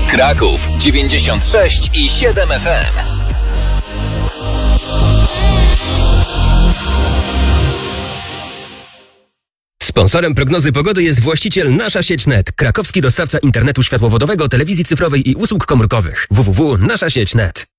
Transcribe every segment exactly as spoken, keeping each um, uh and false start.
Kraków dziewięćdziesiąt sześć i siedem F M. Sponsorem prognozy pogody jest właściciel Nasza Sieć Net, krakowski dostawca internetu światłowodowego, telewizji cyfrowej i usług komórkowych. w w w kropka nasza sieć kropka net.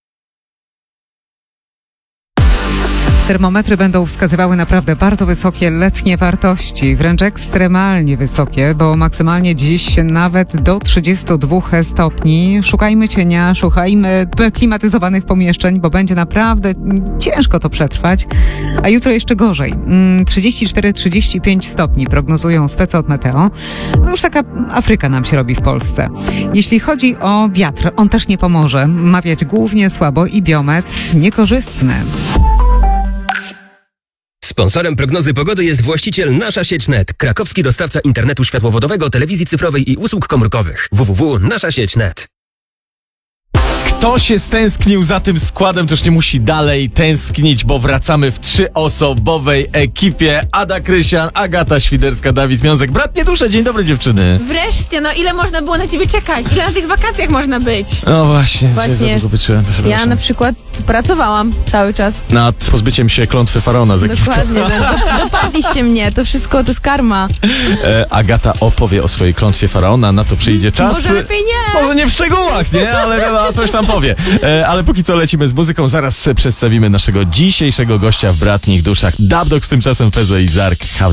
Termometry będą wskazywały naprawdę bardzo wysokie letnie wartości, wręcz ekstremalnie wysokie, bo maksymalnie dziś nawet do trzydziestu dwóch stopni. Szukajmy cienia, szukajmy klimatyzowanych pomieszczeń, bo będzie naprawdę ciężko to przetrwać. A jutro jeszcze gorzej. trzydzieści cztery do trzydziestu pięciu stopni prognozują spece od Meteo. No już taka Afryka nam się robi w Polsce. Jeśli chodzi o wiatr, on też nie pomoże. Ma wiać głównie słabo i biometr niekorzystny. Sponsorem prognozy pogody jest właściciel Nasza Sieć Net, krakowski dostawca internetu światłowodowego, telewizji cyfrowej i usług komórkowych. w w w kropka nasza sieć kropka net. Kto się stęsknił za tym składem, to już nie musi dalej tęsknić, bo wracamy w trzyosobowej ekipie. Ada Krysian, Agata Świderska, Dawid Miązek. Bratnie dusze, dzień dobry dziewczyny. Wreszcie, no ile można było na ciebie czekać? Ile na tych wakacjach można być? No właśnie, Właśnie. za długo byczyłem. Ja na przykład pracowałam cały czas. Nad pozbyciem się klątwy Faraona z Egiptu. Dokładnie, no, dopadliście mnie, to wszystko to jest karma. E, Agata opowie o swojej klątwie Faraona, na to przyjdzie czas. Może lepiej nie. Może nie w szczegółach, nie? Ale wiadomo, coś tam powie. E, ale póki co lecimy z muzyką, zaraz przedstawimy naszego dzisiejszego gościa w Bratnich Duszach. Dubdogs, tymczasem Fezo i Zark.